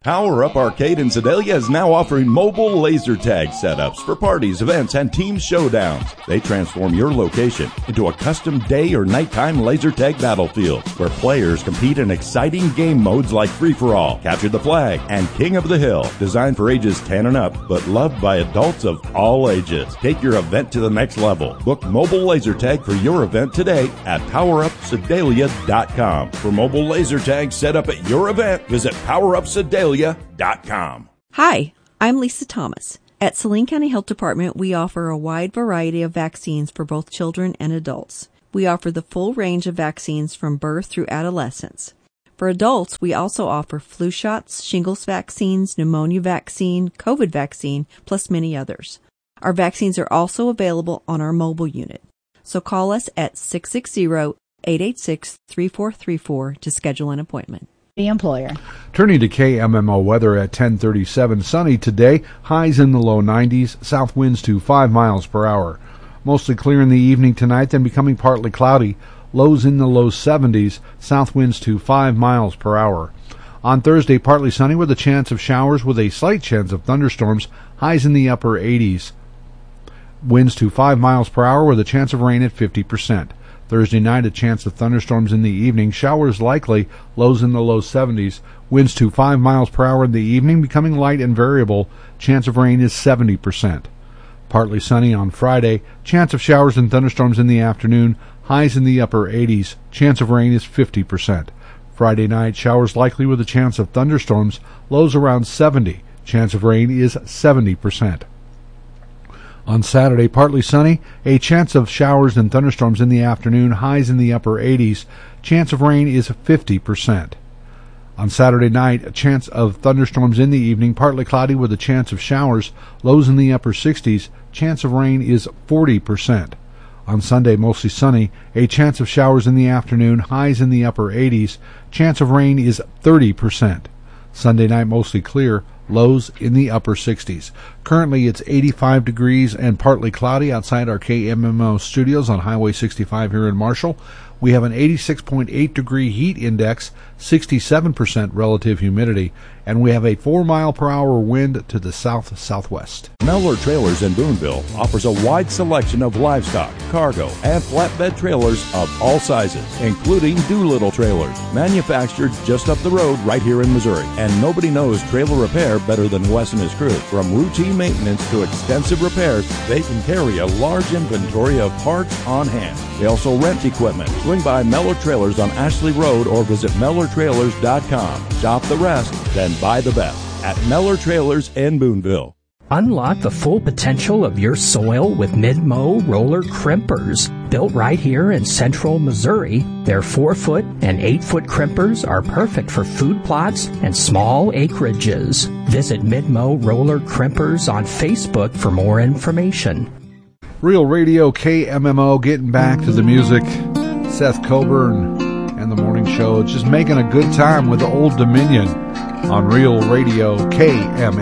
Power Up Arcade in Sedalia is now offering mobile laser tag setups for parties, events, and team showdowns. They transform your location into a custom day or nighttime laser tag battlefield where players compete in exciting game modes like Free-for-All, Capture the Flag, and King of the Hill. Designed for ages 10 and up, but loved by adults of all ages. Take your event to the next level. Book mobile laser tag for your event today at PowerUpSedalia.com. For mobile laser tag set up at your event, visit PowerUpSedalia.com. Hi, I'm Lisa Thomas. At Saline County Health Department, we offer a wide variety of vaccines for both children and adults. We offer the full range of vaccines from birth through adolescence. For adults, we also offer flu shots, shingles vaccines, pneumonia vaccine, COVID vaccine, plus many others. Our vaccines are also available on our mobile unit. So call us at 660-886-3434 to schedule an appointment. The employer. Turning to KMMO weather at 10:37, sunny today, highs in the low 90s, south winds to 5 miles per hour. Mostly clear in the evening tonight, then becoming partly cloudy, lows in the low 70s, south winds to 5 miles per hour. On Thursday, partly sunny with a chance of showers with a slight chance of thunderstorms, highs in the upper 80s. Winds to 5 miles per hour with a chance of rain at 50%. Thursday night, a chance of thunderstorms in the evening. Showers likely, lows in the low 70s. Winds to 5 miles per hour in the evening, becoming light and variable. Chance of rain is 70%. Partly sunny on Friday. Chance of showers and thunderstorms in the afternoon. Highs in the upper 80s. Chance of rain is 50%. Friday night, showers likely with a chance of thunderstorms. Lows around 70. Chance of rain is 70%. On Saturday, partly sunny, a chance of showers and thunderstorms in the afternoon, highs in the upper 80s. Chance of rain is 50%. On Saturday night, a chance of thunderstorms in the evening, partly cloudy with a chance of showers, lows in the upper 60s. Chance of rain is 40%. On Sunday, mostly sunny, a chance of showers in the afternoon, highs in the upper 80s. Chance of rain is 30%. Sunday night, mostly clear, lows in the upper 60s. Currently, it's 85 degrees and partly cloudy outside our KMMO studios on Highway 65 here in Marshall. We have an 86.8 degree heat index, 67% relative humidity, and we have a 4 mile per hour wind to the south-southwest. Mellor Trailers in Boonville offers a wide selection of livestock, cargo, and flatbed trailers of all sizes, including Doolittle trailers, manufactured just up the road right here in Missouri. And nobody knows trailer repair better than Wes and his crew. From routine maintenance to extensive repairs, they can carry a large inventory of parts on hand. They also rent equipment. Swing by Mellor Trailers on Ashley Road or visit MellorTrailers.com. Shop the rest, then buy the best at Mellor Trailers in Boonville. Unlock the full potential of your soil with Mid-Mow roller crimpers. Built right here in central Missouri, their 4-foot and 8-foot crimpers are perfect for food plots and small acreages. Visit Mid-Mow roller crimpers on Facebook for more information. Real Radio KMMO, getting back to the music. Seth Coburn and the morning show, just making a good time with Old Dominion on Real Radio KMMO.